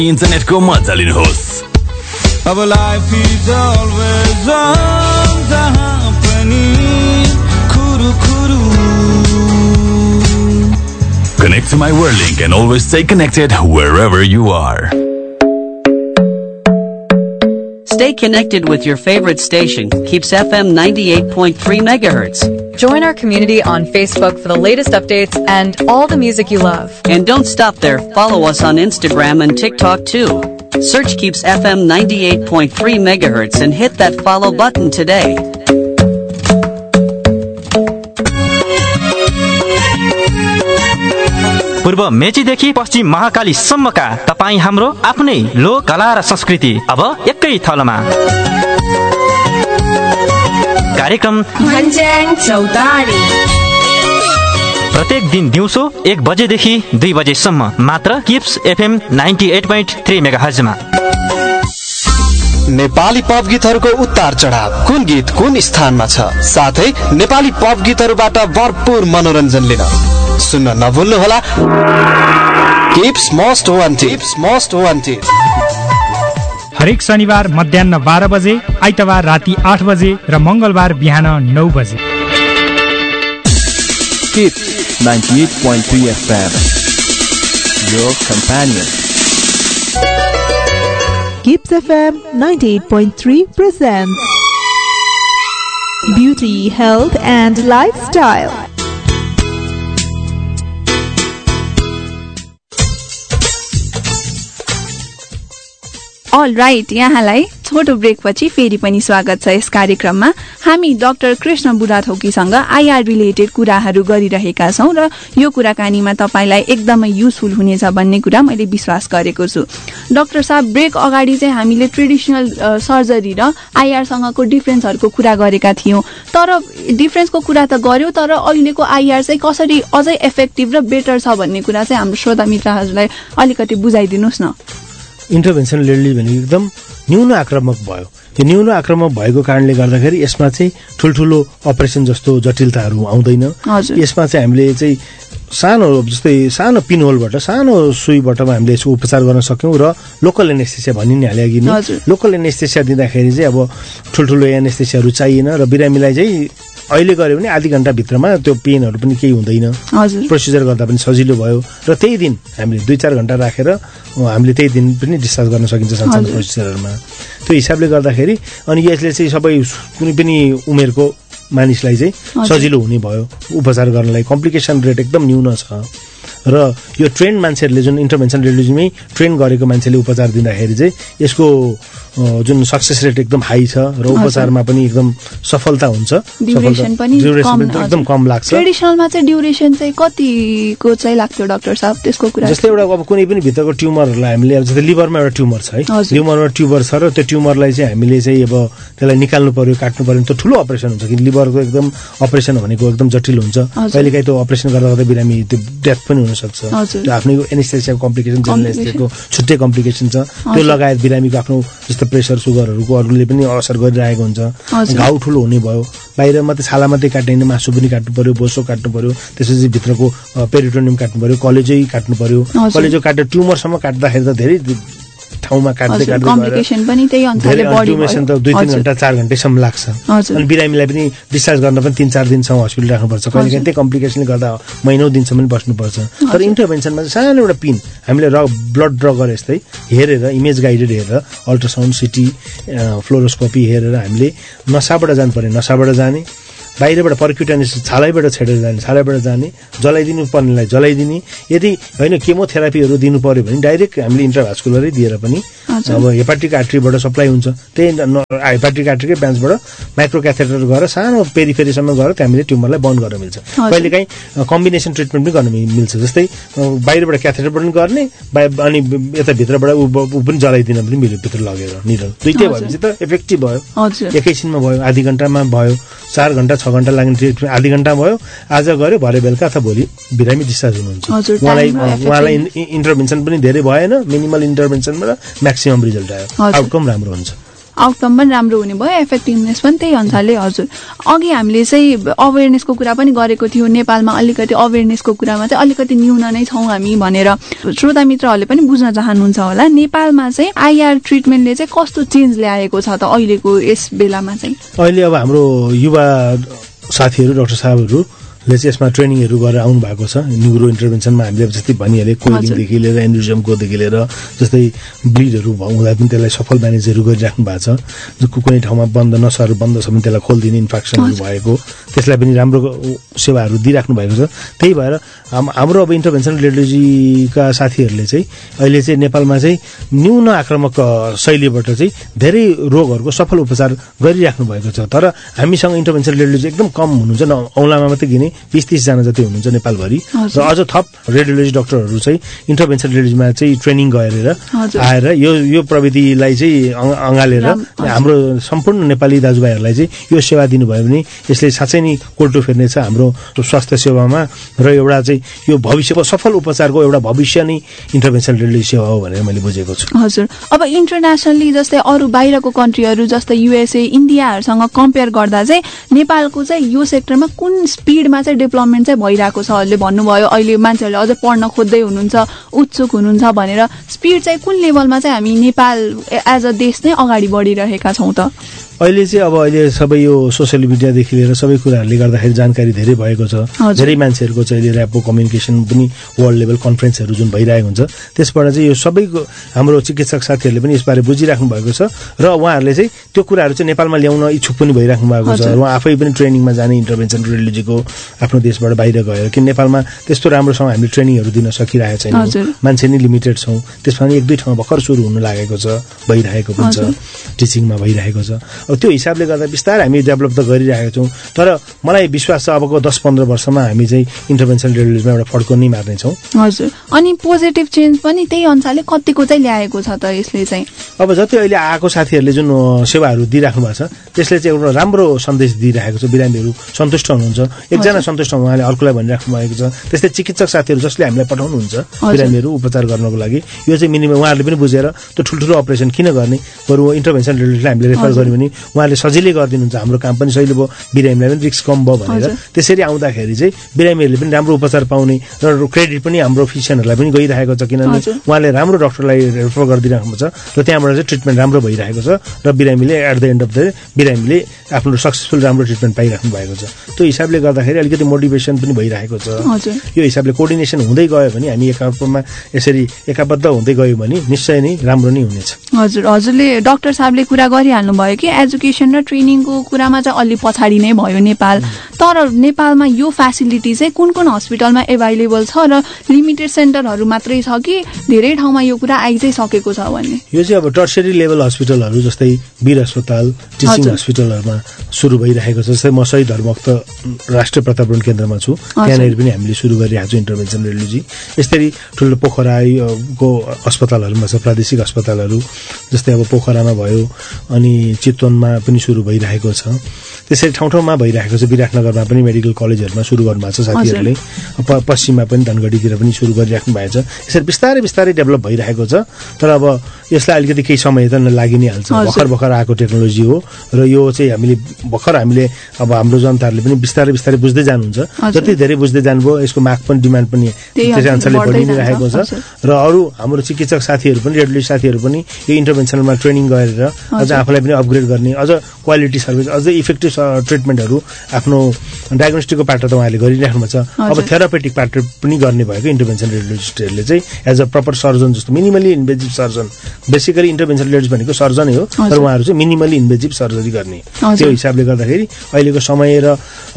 इन्टरनेटको मजा लिनुहोस्। अब लाइफ इज अलवेज जहाँ पनि खुरु खुरु। Connect to my WordLink and always stay connected wherever you are. Stay connected with your favorite station, Keeps FM 98.3 megahertz. Join our community on Facebook for the latest updates and all the music you love. And don't stop there. Follow us on Instagram and TikTok too. Search Keeps FM 98.3 megahertz and hit that follow button today. पूर्व मेचीदेखि पश्चिम महाकाली सम्मका तपाईं हाम्रो आफ्नै लोक कला र संस्कृति अब एकै थलोमा। कार्यक्रम भन्ज्याङ चौतारी प्रत्येक दिन दिउँसो 1 बजेदेखि 2 बजेसम्म मात्र किप्स एफएम 98.3 मेगाहर्जमा। नेपाली पप गीतहरूको उतार चढाव, कुन गीत कुन स्थानमा छ, साथै नेपाली पप गीतहरूबाट भरपूर मनोरञ्जन लिन सुन्न नभुल्नुहोला किप्स मोस्ट वान्टेड। हरेक शनिबार मध्याह्न 12 बजे, आइतबार राति 8 बजे र मंगलबार बिहान 9 बजे। Kips 98.3 FM, your companion. Kips FM 98.3 presents Beauty, Health and Lifestyle. All right, यहाँलाई छोटो ब्रेकपछि फेरि पनि स्वागत छ यस कार्यक्रममा। हामी डाक्टर कृष्ण बुढाथोकीसँग आईआर रिलेटेड कुराहरू गरिरहेका छौं र यो कुराकानीमा तपाईलाई एकदमै युजफुल हुनेछ भन्ने कुरा मैले विश्वास गरेको छु। डाक्टर साहब, ब्रेक अगाडि चाहिँ हामीले ट्रेडिसनल सर्जरी र आईआर सँगको डिफरेन्सहरुको कुरा गरेका थियौं, तर डिफरेन्सको कुरा त गर्यौ, तर अहिलेको आईआर चाहिँ कसरी अझै इफेक्टिभ र बेटर छ भन्ने कुरा चाहिँ हाम्रो श्रोता मित्रहरुलाई अलिकति बुझाइदिनुस् न। इन्टरभेन्सन लेडली भनेको एकदम न्यून आक्रामक भयो। यो न्यून आक्रामक भएको कारणले गर्दाखेरि यसमा चाहिँ ठुलठुलो अपरेसन जस्तो जटिलताहरू आउँदैन। यसमा चाहिँ हामीले चाहिँ सानो जस्तै सानो पिनहोलबाट सानो सुईबाट हामीले यसको उपचार गर्न सक्यौं र लोकल एनेस्थेसिया भनि नि हाले अघि नि लोकल एनेस्थेसिया दिँदाखेरि चाहिँ अब ठुलठुलो एनेस्थेसियाहरू चाहिएन र बिरामीलाई चाहिँ अहिले गरे भने आधी घण्टा भित्रमा त्यो पेनहरु पनि केही हुँदैन। प्रोसिजर गर्दा पनि सजिलो भयो र त्यही दिन हामीले 2-4 घण्टा राखेर हामीले त्यही दिन पनि डिस्चार्ज गर्न सकिन्छ सानो प्रोसिजरहरुमा। त्यो हिसाबले गर्दाखेरि अनि यसले चाहिँ सबै कुनै पनि उमेरको मानिसलाई चाहिँ सजिलो हुने भयो उपचार गर्नलाई। कम्प्लिकेसन रेट एकदम न्यून छ र यो ट्रेन मान्छेहरुले जुन इन्टरभेन्सन रेडियोलोजीमै ट्रेन गरेको मान्छेले उपचार दिँदाखेरि चाहिँ यसको जुन सक्सेस रेट एकदम हाई छ र उपचारमा पनि एकदम सफलता हुन्छ। ड्युरेसन पनि एकदम कम लाग्छ। ट्रेडिसनलमा चाहिँ ड्युरेसन चाहिँ कतिको चाहिँ लाग्थ्यो डाक्टर साहब त्यसको कुरा? जस्तै एउटा अब कुनै पनि भित्रको ट्युमरहरुलाई हामीले अब जस्तै लिभरमा एउटा ट्युमर छ है, लिभरमा ट्युमर छ र त्यो ट्युमरलाई चाहिँ हामीले चाहिँ अब त्यसलाई निकाल्नु पर्यो काट्नु पर्यो त्यो ठुलो अपरेसन हुन्छ कि लिभरको एकदम अपरेसन भनेको एकदम जटिल हुन्छ। कहिलेकाहीँ त्यो अपरेसन गर्दा गर्दा बिरामी त्यो डेथ पनि हुन सक्छ। त्यो आफ्नै एनेस्थेसिया कम्प्लिकेसन जेनरल छुट्टै कम्प्लिकेसन छ। त्यो लगायत बिरामीको आफ्नो जस्तो प्रेसर सुगरहरुको अरूले पनि असर गरिरहेको हुन्छ। घाउ ठुलो हुने भयो, बाहिर मात्रै छाला मात्रै काट्दैन, मासु पनि काट्नु पर्यो, बोसो काट्नु पर्यो, त्यसपछि भित्रको पेरिटोनियम काट्नु पर्यो, कलेजै काट्नु पर्यो। कलेजो काटेर ट्युमरसम्म काट्दाखेरि त धेरै ठाउँमा काट्दै कम्प्लिकेसन पनि त्यही अनुसारले बढी भयो। त 2-3 घण्टा 4 घण्टासम्म लाग्छ। अनि बिरामीलाई पनि डिस्चार्ज गर्न पनि 3-4 दिनसम्म हस्पिटल राख्नुपर्छ। कहिलेकाहीँ त्यही कम्प्लिकेसनले गर्दा महिनौ दिनसम्म पनि बस्नुपर्छ। तर इन्टरभेन्सनमा चाहिँ सानो एउटा पिन हामीले ब्लड ड्र गरे जस्तै हेरेर इमेज गाइडेड हेरेर अल्ट्रासाउन्ड सिटी फ्लोरोस्कोपी हेरेर हामीले नसाबाट जानु पर्ने नसाबाट जाने, बाहिरबाट पर्क्युटेनियस छालाइबाट छेडेर जाने छालाइबाट जाने, जलाइदिनु पर्नेलाई जलाइदिने। यदि होइन केमोथेरापीहरू दिनु पर्यो भने डाइरेक्ट हामीले इन्ट्राभास्कुलरै दिएर पनि अब हेपाटिक आर्टरीबाट सप्लाई हुन्छ। त्यही हेपाटिक आर्टरीकै ब्रान्चबाट माइक्रो क्याथेटर गरेर सानो पेरिफेरीसम्म गएर हामीले ट्युमरलाई बन्द गर्न मिल्छ। कहिलेकाहीँ कम्बिनेसन ट्रिटमेन्ट पनि गर्न मिल्छ। जस्तै बाहिरबाट क्याथेटर पनि गर्ने अनि यता भित्रबाट ऊ पनि जलाइदिन पनि मिल्यो भित्र लगेर निडल। दुईटै भएपछि त इफेक्टिभ भयो, एकैछिनमा भयो, आधी घण्टामा भयो, 4 घण्टा 6 घण्टा लाग्ने ट्रिटमेन्ट आधी घण्टा भयो, आज गर्यो भरे बेलुका अथवा भोलि बिरामी डिस्चार्ज हुनुहुन्छ। उहाँलाई इन्टरभेन्सन पनि धेरै भएन, मिनिमल इन्टरभेन्सनबाट म्याक्सिमम रिजल्ट आयो, आउटकम राम्रो हुन्छ। आउटकम पनि राम्रो हुने भयो, इफेक्टिभनेस पनि त्यही अनुसारले। हजुर, अघि हामीले चाहिँ अवेरनेसको कुरा पनि गरेको थियो, नेपालमा अलिकति अवेरनेसको कुरामा चाहिँ अलिकति न्यून नै छौँ हामी भनेर श्रोता मित्रहरूले पनि बुझ्न चाहनुहुन्छ होला। नेपालमा चाहिँ आइआर ट्रिटमेन्टले चाहिँ कस्तो चेन्ज ल्याएको छ त अहिलेको यस बेलामा चाहिँ? अहिले अब हाम्रो युवा साथीहरू डाक्टर साहबहरूले चाहिँ यसमा ट्रेनिङहरू गरेर आउनु भएको छ। न्युरो इन्टरभेन्सनमा हामीले जस्तै भनिहालेँ, कोइलिङदेखि लिएर एन्ड्रिजमकोदेखि लिएर जस्तै ब्लिडहरू हुँदा पनि त्यसलाई सफल म्यानेजहरू गरिराख्नु भएको छ। कुनै ठाउँमा बन्द नसहरू बन्द छ भने त्यसलाई खोलिदिने, इन्फेक्सनहरू भएको त्यसलाई पनि राम्रो सेवाहरू दिइराख्नु भएको छ। त्यही भएर हाम्रो अब इन्टरभेन्सन रेडियोलोजीका साथीहरूले चाहिँ अहिले चाहिँ नेपालमा चाहिँ न्यून आक्रामक शैलीबाट चाहिँ धेरै रोगहरूको सफल उपचार गरिराख्नु भएको छ। तर हामीसँग इन्टरभेन्सन रेडियोलोजी एकदम कम हुनुहुन्छ, औँलामा मात्रै गिने 20-30 जना जति हुनुहुन्छ नेपालभरि। र अझ थप रेडियोलोजी डाक्टरहरू चाहिँ इन्टरभेन्सन रेडियोलोजीमा चाहिँ ट्रेनिङ गरेर आएर यो प्रविधिलाई चाहिँ अँगालेर हाम्रो सम्पूर्ण नेपाली दाजुभाइहरूलाई चाहिँ यो सेवा दिनुभयो भने यसले साँच्चै नै कोल्टो फेर्नेछ हाम्रो स्वास्थ्य सेवामा। र एउटा चाहिँ यो भविष्यको सफल उपचारको एउटा भविष्य नै इन्टरभेन्सन रेडियोलोजी सेवा हो भनेर मैले बुझेको छु। हजुर, अब इन्टरनेसनली जस्तै अरू बाहिरको कन्ट्रीहरू जस्तै युएसए, इन्डियाहरूसँग कम्पेयर गर्दा चाहिँ नेपालको चाहिँ यो सेक्टरमा कुन स्पिडमा चाहिँ डेभलपमेन्ट चाहिँ भइरहेको छ? अहिले भन्नुभयो अहिले मान्छेहरूले अझै पढ्न खोज्दै हुनुहुन्छ, उत्सुक हुनुहुन्छ भनेर, स्पिड चाहिँ कुन लेभलमा चाहिँ हामी नेपाल एज अ देश नै अगाडि बढिरहेका छौँ त? अहिले चाहिँ अब अहिले सबै यो सोसियल मिडियादेखि लिएर सबै कुराहरूले गर्दाखेरि जानकारी धेरै भएको छ। धेरै मान्छेहरूको चाहिँ अहिले ऱ्यापो कम्युनिकेसन पनि वर्ल्ड लेभल कन्फरेन्सहरू जुन भइरहेको हुन्छ त्यसबाट चाहिँ यो सबैको हाम्रो चिकित्सक साथीहरूले पनि यसबारे बुझिराख्नु भएको छ र उहाँहरूले चाहिँ त्यो कुराहरू चाहिँ नेपालमा ल्याउन इच्छुक पनि भइराख्नु भएको छ। उहाँ आफै पनि ट्रेनिङमा जाने इन्टरभेन्सन रेडियोलोजीको आफ्नो देशबाट बाहिर गएर कि नेपालमा त्यस्तो राम्रोसँग हामीले ट्रेनिङहरू दिन सकिरहेको छैन, मान्छे नै लिमिटेड छौँ। त्यसमा पनि 1-2 ठाउँमा भर्खर सुरु हुन लागेको छ, भइरहेको पनि छ, टिचिङमा भइरहेको छ। त्यो हिसाबले गर्दा बिस्तारै हामी डेभलप त गरिरहेका छौँ। तर मलाई विश्वास छ अबको 10-15 वर्षमा हामी चाहिँ इन्टरभेन्सन रेडियोलोजीमा एउटा फड्को नै मार्नेछौँ। हजुर, अनि पोजिटिभ चेन्ज पनि त्यही अनुसारले कतिको चाहिँ ल्याएको छ त यसले चाहिँ? अब जति अहिले आएको साथीहरूले जुन सेवाहरू दिइराख्नु भएको छ त्यसले चाहिँ एउटा राम्रो सन्देश दिइरहेको छ। बिरामीहरू सन्तुष्ट हुनुहुन्छ, एकजना सन्तुष्ट उहाँले अर्कोलाई भनिराख्नु भएको छ। त्यस्तै चिकित्सक साथीहरू जसले हामीलाई पठाउनुहुन्छ बिरामीहरू उपचार गर्नको लागि, यो चाहिँ मिनिमम उहाँहरूले पनि बुझेर त्यो ठुल्ठुलो अपरेसन किन गर्ने, बरु इन्टरभेन्सन रेडियोलोजीलाई हामीले रेफर गर्यो भने उहाँले सजिलै गरिदिनुहुन्छ, हाम्रो काम पनि सजिलो भयो, बिरामीलाई पनि रिस्क कम भयो भनेर। त्यसरी आउँदाखेरि चाहिँ बिरामीहरूले पनि राम्रो उपचार पाउने र क्रेडिट पनि हाम्रो फिजिसियनहरूलाई पनि गइरहेको छ, किनभने उहाँले राम्रो डक्टरलाई रेफर गरिदिइराख्नु छ र त्यहाँबाट चाहिँ ट्रिटमेन्ट राम्रो भइरहेको छ र बिरामीले at the and of the बिरामीले आफ्नो सक्सेसफुल राम्रो ट्रिटमेन्ट पाइराख्नु भएको छ। त्यो हिसाबले गर्दाखेरि अलिकति मोटिभेसन पनि भइरहेको छ। यो हिसाबले कोअर्डिनेसन हुँदै गयो भने हामी एकापमा यसरी एकाबद्ध हुँदै गयो भने निश्चय नै राम्रो नै हुनेछ। हजुर, हजुरले डाक्टर साहबले कुरा गरिहाल्नु भयो कि एजुकेसन र ट्रेनिङको कुरामा चाहिँ अलि पछाडि नै भयो नेपाल। तर नेपालमा यो फेसिलिटी चाहिँ कुन कुन हस्पिटलमा एभाइलेबल छ र लिमिटेड सेन्टरहरू मात्रै छ कि धेरै ठाउँमा यो कुरा आइ चाहिँ सकेको छ भन्ने? यो चाहिँ अब टर्सरी लेभल हस्पिटलहरू जस्तै वीर अस्पताल, टिचिङ हस्पिटलहरूमा सुरु भइरहेको छ। जस्तै म शहीद धर्मक्त राष्ट्रिय प्रतापरण केन्द्रमा छु, त्यहाँनिर पनि हामीले सुरु गरिरहेको छौँ इन्टरभेन्सन रेडियोलोजी। यसरी ठुलो पोखराको अस्पतालहरूमा छ, प्रादेशिक अस्पतालहरू जस्तै अब पोखरामा भयो, अनि चितवनमा पनि सुरु भइरहेको छ। त्यसरी ठाउँ ठाउँमा भइरहेको छ। विराटनगरमा पनि मेडिकल कलेजहरूमा सुरु गर्नुभएको छ साथीहरूले, पश्चिममा पनि धनगढीतिर पनि सुरु गरिराख्नु भएको छ। यसरी बिस्तारै बिस्तारै डेभलप भइरहेको छ। तर अब यसलाई अलिकति केही समय त लागि नै हाल्छ, भर्खर आएको टेक्नोलोजी हो र यो चाहिँ हामीले अब हाम्रो जनताहरूले पनि बिस्तारै बिस्तारै बुझ्दै जानुहुन्छ। जति धेरै बुझ्दै जानुभयो यसको माग पनि डिमान्ड पनि त्यसै अनुसारले बढी नै रहेको छ। र अरू हाम्रो चिकित्सक साथीहरू पनि रेडियोलोजी साथीहरू पनि यो इन्टरभेन्सनमा ट्रेनिङ गरेर अझ आफूलाई पनि अपग्रेड गर्ने, अझ क्वालिटी सर्भिस, अझै इफेक्टिभ ट्रिटमेन्टहरू आफ्नो डायग्नोस्टिकको पार्ट त उहाँले गरिराख्नु भएको छ। अब थेरापेटिक पार्ट पनि गर्ने भएको इन्टरभेन्सन रेडियोलोजिस्टहरूले चाहिँ एज अ प्रपर सर्जन जस्तो minimally invasive surgeon, basically intervention radiology भनेको सर्जनै हो, तर उहाँहरू चाहिँ मिनिमली इन्भेजिभ सर्जरी गर्ने। त्यो हिसाबले गर्दाखेरि अहिलेको समय र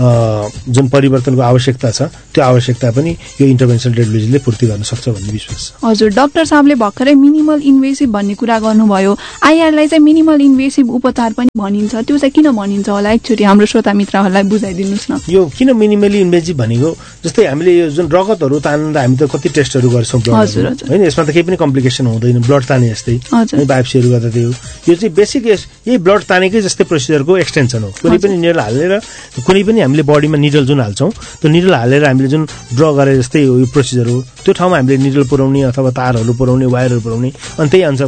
जुन परिवर्तनको आवश्यकता छ त्यो आवश्यकता पनि यो इन्टरभेन्सन रेडियोलोजीले पूर्ति गर्न सक्छ भन्ने विश्वास छ। हजुर, डाक्टर साहबले भर्खरै मिनिमल इन्भेसिभ भन्ने कुरा गर्नुभयो। आइआरलाई चाहिँ मिनिमल इन्भेसिभ उपचार पनि भनिन्छ, त्यो चाहिँ किन भनिन्छ होला एकचोटि हाम्रो श्रोता मित्रहरूलाई बुझाइदिनुहोस् न। यो किन मिनिमली इन्भेजिभ भनेको, जस्तै हामीले यो जुन रगतहरू तान्दा हामी त कति टेस्टहरू गर्छौँ होइन, यसमा त केही पनि कम्प्लिकेसन हुँदैन, ब्लड ताने जस्तै बायोप्सीहरू गर्दा त्यो यो चाहिँ बेसिक यही ब्लड तानेकै जस्तै प्रोसिजरको एक्सटेन्सन हो। कुनै पनि निडल हालेर, कुनै पनि हामीले बडीमा निडल जुन हाल्छौँ त्यो निडल हालेर हामीले जुन ड्र गरे जस्तै यो प्रोसिजर हो, त्यो ठाउँमा हामीले निडल पुर्याउने अथवा तारहरू पुर्याउने, वायरहरू पुर्याउने, अनि त्यही अनुसार क्याथेटर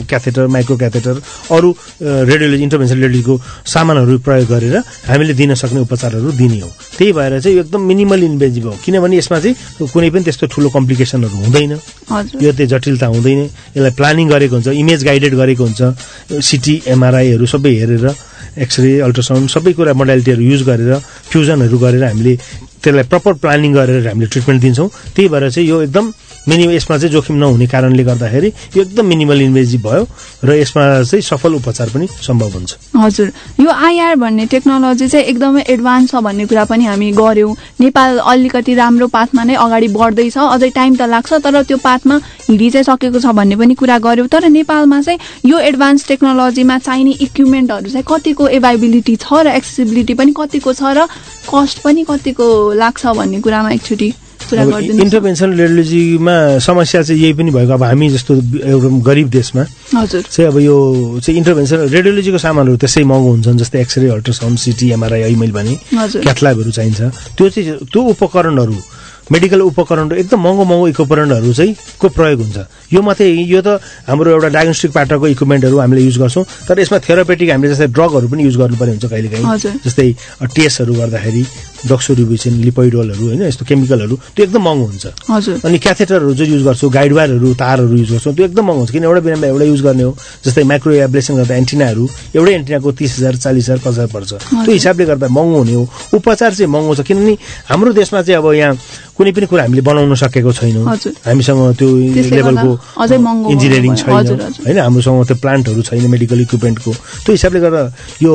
क्याथेटर माइक्रो क्याथेटर अरू रेडियोलोजी इन्टरभेन्सन रेडियोलोजीको सामानहरू प्रयोग गरेर हामीले दिन सक्ने उपचारहरू दिने हो। त्यही भएर चाहिँ एकदम मिनिमल इन्भेजिभ हो किनभने यसमा चाहिँ कुनै पनि त्यस्तो ठुलो कम्प्लिकेसनहरू हुँदैन, यो त्यो जटिलता हुँदैन। यसलाई प्लानिङ गरेको हुन्छ, इमेज गाइडेड गरेको हुन्छ, सिटी एमआरआईहरू सबै हेरेर एक्सरे अल्ट्रासाउन्ड सबै कुरा मोडालिटीहरू युज गरेर फ्युजनहरू गरेर हामीले त्यसलाई प्रपर प्लानिङ गरेर हामीले ट्रिटमेन्ट दिन्छौँ। त्यही भएर चाहिँ यो एकदम यसमा चाहिँ जोखिम नहुने कारणले गर्दाखेरि यो एकदम मिनिमल इन्भेजिभ भयो र यसमा चाहिँ सफल उपचार पनि सम्भव हुन्छ। हजुर, यो आइआर भन्ने टेक्नोलोजी चाहिँ एकदमै एडभान्स छ भन्ने कुरा पनि हामी गऱ्यौँ। नेपाल अलिकति राम्रो पाथमा नै अगाडि बढ्दैछ, अझै टाइम त लाग्छ तर त्यो पाथमा हिँडी चाहिँ सकेको छ भन्ने पनि कुरा गऱ्यौँ। तर नेपालमा चाहिँ यो एडभान्स टेक्नोलोजीमा चाहिने इक्विपमेन्टहरू चाहिँ कतिको एभाइबिलिटी छ र एक्सेसिबिलिटी पनि कतिको छ र कस्ट पनि कतिको लाग्छ भन्ने कुरामा एकचोटि इन्टरभेन्सन रेडियोलोजीमा समस्या चाहिँ यही पनि भएको। अब हामी जस्तो एउटा गरिब देशमा चाहिँ अब यो चाहिँ इन्टरभेन्सन रेडियोलोजीको सामानहरू त्यसै महँगो हुन्छन्, जस्तै एक्सरे अल्ट्रासाउन्ड सिटी एमआरआई अहिले मैले भने क्याथल्याबहरू चाहिन्छ। त्यो उपकरणहरू मेडिकल उपकरणहरू एकदम महँगो उपकरणहरू चाहिँ को प्रयोग हुन्छ। यो मात्रै यो त हाम्रो एउटा डायग्नोस्टिक पार्टको इक्विपमेन्टहरू हामीले युज गर्छौँ, तर यसमा थेरापेटिक हामीले जस्तै ड्रगहरू पनि युज गर्नुपर्ने हुन्छ कहिलेकाहीँ, जस्तै टेस्टहरू गर्दाखेरि डक्सोरिबोसिन लिपोइडोलहरू होइन यस्तो केमिकलहरू त्यो एकदम महँगो हुन्छ। अनि क्याथेटरहरू जो युज गर्छौँ, गाइडवायरहरू तारहरू युज गर्छौँ, त्यो एकदम महँगो हुन्छ किन एउटा बिरामीलाई एउटा युज गर्ने हो। जस्तै माइक्रो एब्लेसन गर्दा एन्टिनाहरू एउटै एन्टिनाको 30,000 40,000 50,000 पर्छ, त्यो हिसाबले गर्दा महँगो हुने हो। उपचार चाहिँ महँगो छ किनभने हाम्रो देशमा चाहिँ अब यहाँ कुनै पनि कुरा हामीले बनाउन सकेको छैनौँ, हामीसँग त्यो लेभलको इन्जिनियरिङ छैन होइन, हाम्रोसँग त्यो प्लान्टहरू छैन मेडिकल इक्विपमेन्टको। त्यो हिसाबले गर्दा यो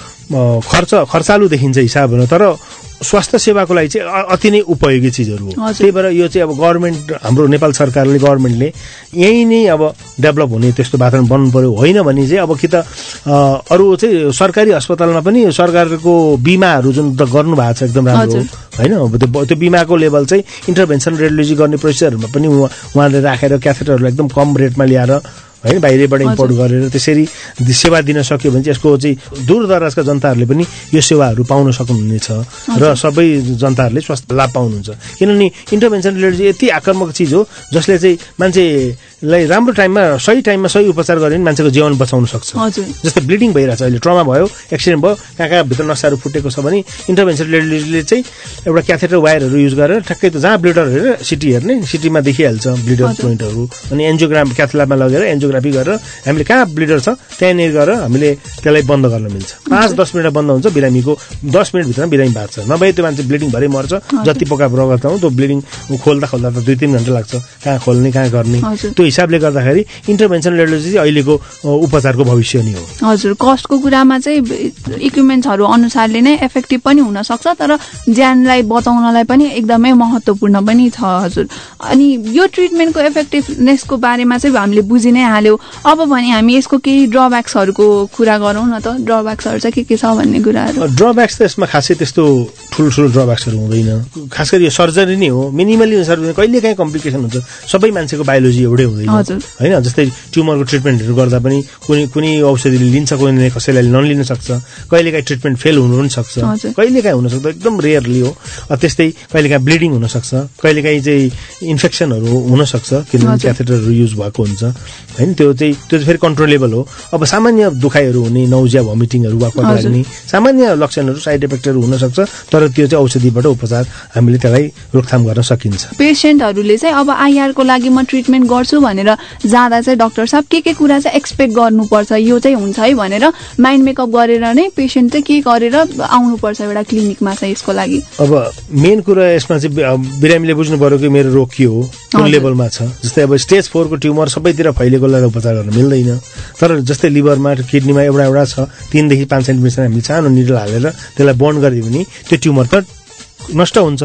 खर्चालु देखिन्छ हिसाबहरू, तर स्वास्थ्य सेवाको लागि चाहिँ अति नै उपयोगी चिजहरू हो। त्यही भएर यो चाहिँ अब गभर्मेन्ट हाम्रो नेपाल सरकारले गभर्मेन्टले यही नै अब डेभलप हुने त्यस्तो वातावरण बन्नु पर्यो। होइन भने चाहिँ अब कि त अरू चाहिँ सरकारी अस्पतालमा पनि सरकारको बिमाहरू जुन त गर्नुभएको छ एकदम राम्रो होइन, त्यो बिमाको लेभल चाहिँ इन्टरभेन्सन रेडियोलोजी गर्ने प्रोसेसहरूमा पनि उहाँले राखेर क्याथेटरहरू एकदम कम रेटमा ल्याएर होइन बाहिरबाट इम्पोर्ट गरेर त्यसरी सेवा दिन सक्यो भने चाहिँ यसको चाहिँ दूर दराजका जनताहरूले पनि यो सेवाहरू पाउन सक्नुहुनेछ र सबै जनताहरूले स्वास्थ्य लाभ पाउनुहुन्छ। किनभने इन्टरभेन्सन रेडियोलोजी यति आक्रामक चिज हो जसले चाहिँ मान्छेलाई राम्रो टाइममा सही उपचार गऱ्यो भने मान्छेको जीवन बचाउन सक्छ। जस्तै ब्लिडिङ भइरहेछ, अहिले ट्रमा भयो, एक्सिडेन्ट भयो, कहाँ भित्र नसाहरू फुटेको छ भने इन्टरभेन्सन रेडियोलोजीले चाहिँ एउटा क्याथेटर वायरहरू युज गरेर ठ्याक्कै त जहाँ ब्लिडर हेरेर सिटी हेर्ने, सिटीमा देखिहाल्छ ब्लिडर पोइन्टहरू, अनि एन्जियोग्राम क्याथल्याबमा लगेर एन्जियोग्राफी गरेर हामीले कहाँ ब्लिडर छ त्यहाँनिर गएर हामीले त्यसलाई बन्द गर्न मिल्छ। 5-10 मिनटमा बन्द हुन्छ, बिरामीको 10 मिनटभित्रमा बिरामी बाँच्छ, नभए त्यो मान्छे ब्लिडिङ भरै मर्छ। जति पोका रगत हो त्यो ब्लिडिङ खोल्दा त 2-3 घन्टा लाग्छ, कहाँ खोल्ने कहाँ गर्ने। त्यो हिसाबले गर्दाखेरि इन्टरभेन्सन रेडियोलोजी चाहिँ अहिलेको उपचारको भविष्य नै हो। हजुर, कस्टको कुरामा चाहिँ इक्विपमेन्ट्सहरू अनुसारले नै इफेक्टिभ पनि हुन सक्छ, तर ज्यानलाई बचाउनलाई पनि एकदमै महत्त्वपूर्ण पनि छ। हजुर, अनि यो ट्रिटमेन्टको इफेक्टिभनेसको बारेमा चाहिँ हामीले बुझि नै हाल्यौँ। अब भने हामी यसको केही ड्रब्याक्सहरूको कुरा गरौँ न त। ड्रब्याक्सहरू चाहिँ के छ भन्ने कुराहरू। ड्रब्याक्स त यसमा खासै त्यस्तो ठुल्ठुलो ड्रब्याक्सहरू हुँदैन, खास गरी यो सर्जरी नै हो। मिनिमली सर्जरी कहिलेकाहीँ कम्प्लिकेसन हुन्छ, सबै मान्छेको बायोलोजी एउटै हुँदैन होइन। जस्तै ट्युमरको ट्रिटमेन्टहरू गर्दा पनि कुनै औषधिले लिन्छ, कुनै कसैलाई नलिन सक्छ, कहिलेकाहीँ ट्रिटमेन्ट फेल हुनु पनि सक्छ, कहिलेकाहीँ हुनसक्छ, एकदम रेयरली हो। त्यस्तै कहिलेकाहीँ ब्लिडिङ हुनसक्छ, कहिलेकाहीँ चाहिँ इन्फेक्सनहरू हुनसक्छ किनभने क्याथेटरहरू युज भएको हुन्छ होइन। त्यो चाहिँ फेरि कन्ट्रोलेबल हो। अब सामान्य दुखाइहरू हुने, नौजिया भमिटिङहरू वा लाग्ने सामान्य लक्षणहरू साइड इफेक्टहरू हुनसक्छ, तर त्यो चाहिँ औषधिबाट उपचार हामीले त्यसलाई रोकथाम गर्न सकिन्छ। पेसेन्टहरूले चाहिँ अब आइआरको लागि म ट्रिटमेन्ट गर्छु भनेर जाँदा चाहिँ डाक्टर साहब के कुरा चाहिँ एक्सपेक्ट गर्नुपर्छ, यो चाहिँ हुन्छ है भनेर माइन्ड मेकअप गरेर नै पेसेन्ट चाहिँ के गरेर आउनुपर्छ एउटा क्लिनिकमा चाहिँ यसको लागि? अब मेन कुरा यसमा चाहिँ बिरामीले बुझ्नु पर्यो कि मेरो रोग के हो, कुन लेभलमा छ। जस्तै अब स्टेज 4 को ट्युमर सबैतिर फैलेकोलाई उपचार गर्न मिल्दैन, तर जस्तै लिभरमा किडनीमा एउटा छ 3 देखि 5 सेन्टिमिटर हामीले सानो निडल हालेर त्यसलाई बन्ड गरिदियो भने त्यो ट्युमर त नष्ट हुन्छ।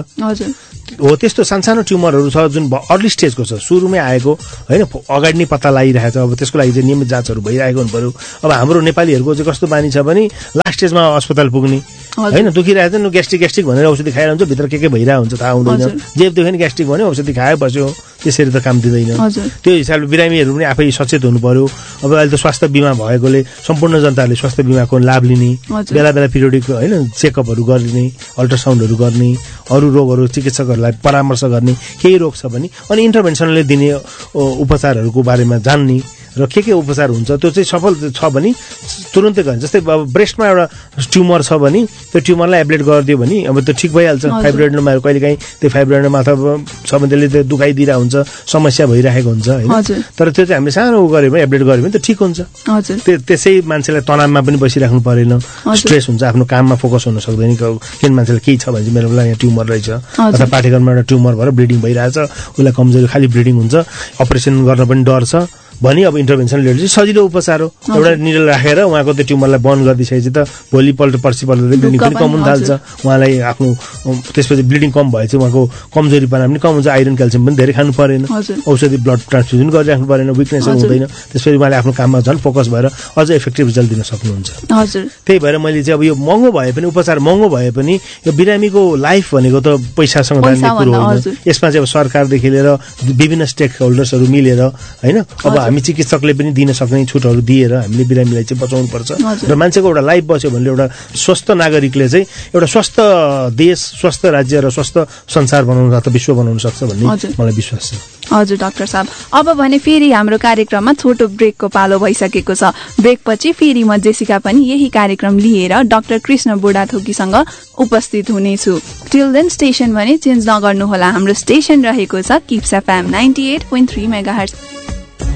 हो त्यस्तो सानो ट्युमरहरू छ जुन अर्ली स्टेजको छ, सुरुमै आएको होइन, अगाडि नै पत्ता लागिरहेको छ। अब त्यसको लागि चाहिँ नियमित जाँचहरू भइरहेको हुनु पर्यो। अब हाम्रो नेपालीहरूको चाहिँ कस्तो बानी छ भने लास्ट स्टेजमा अस्पताल पुग्ने होइन, दुखिरहेको छ ग्यास्ट्रिक भनेर औषधि खाएर हुन्छ, भित्र के भइरहेको हुन्छ थाहा हुँदैन, जे देख्यो नि ग्यास्ट्रिक भन्यो औषधि खायो बस्यो, त्यसरी त काम दिँदैन। त्यो हिसाबले बिरामीहरू पनि आफै सचेत हुनु पर्यो। अब अहिले त स्वास्थ्य बिमा भएकोले सम्पूर्ण जनताहरूले स्वास्थ्य बिमाको लाभ लिने, बेला पिरियडिक होइन चेकअपहरू गर्ने, अल्ट्रासाउन्डहरू गर्ने, अरू रोगहरू चिकित्सकहरूलाई परामर्श गर्ने, केही रोग छ भने अनि इन्टरभेन्सनले दिने उपचारहरूको बारेमा जान्ने र के उपचार हुन्छ त्यो चाहिँ सफल छ भने तुरुन्तै गर्ने। जस्तै अब ब्रेस्टमा एउटा ट्युमर छ भने त्यो ट्युमरलाई एब्लेट गरिदियो भने अब त्यो ठिक भइहाल्छ। फाइब्रोइडमा कहिलेकाहीँ त्यो फाइब्रोइडमा माथा छ भने त्यसले त्यो दुखाइदिरहेको हुन्छ, समस्या भइरहेको हुन्छ होइन। तर त्यो चाहिँ हामीले सानो गऱ्यो भने एब्लेट गऱ्यो भने त ठिक हुन्छ। त्यसै मान्छेलाई तनावमा पनि बसिराख्नु परेन, स्ट्रेस हुन्छ, आफ्नो काममा फोकस हुन सक्दैन। किन मान्छेलाई केही छ भने चाहिँ मेरो यहाँ ट्युमर रहेछ अथवा पाठेघरमा एउटा ट्युमर भएर ब्लिडिङ भइरहेछ, उसलाई कमजोरी खालि ब्लिडिङ हुन्छ, अपरेसन गर्न पनि डर छ भने अब इन्टरभेन्सन लिएर चाहिँ सजिलो उपचार हो। एउटा निडल राखेर उहाँको त्यो ट्युमरलाई बन्द गरिदिइसकेपछि त भोलिपल्ट पर्सिपल्ट ब्लिडिङ पनि कम हुन थाल्छ। उहाँलाई आफ्नो त्यसपछि ब्लिडिङ कम भएपछि उहाँको कमजोरीपना पनि कम हुन्छ, आइरन क्याल्सियम पनि धेरै खानु परेन, औषधि ब्लड ट्रान्सफ्युजन गरिराख्नु परेन, विकनेस हुँदैन। त्यसपछि उहाँले आफ्नो काममा झन् फोकस भएर अझ इफेक्टिभ रिजल्ट दिन सक्नुहुन्छ। त्यही भएर मैले चाहिँ अब यो महँगो भए पनि उपचार महँगो भए पनि यो बिरामीको लाइफ भनेको त पैसासँग जाने कुरो होइन। यसमा चाहिँ अब सरकारदेखि लिएर विभिन्न स्टेक होल्डर्सहरू मिलेर होइन अब हामी चिकित्सकले पनि दिन सक्ने छुटहरू दिएर हामीले बिरामीलाई चाहिँ बचाउनु पर्छ र मान्छेको एउटा लाइफ बच्यो भने एउटा स्वस्थ नागरिकले चाहिँ एउटा स्वस्थ देश, स्वस्थ राज्य र स्वस्थ संसार बनाउन अथवा विश्व बनाउन सक्छ भन्ने मलाई विश्वास छ। हजुर डाक्टर साहब, अब भने फेरि हाम्रो कार्यक्रममा छोटो ब्रेकको पालो भइसकेको छ। ब्रेकपछि फेरि म जेसिका पनि यही कार्यक्रम लिएर डाक्टर कृष्ण बुढाथोकीसँग उपस्थित हुनेछु। टिल देन स्टेसन भने चेन्ज नगर्नुहोला, हाम्रो स्टेसन रहेको छ किप्स एफएम 98.3 मेगाहर्ट्ज।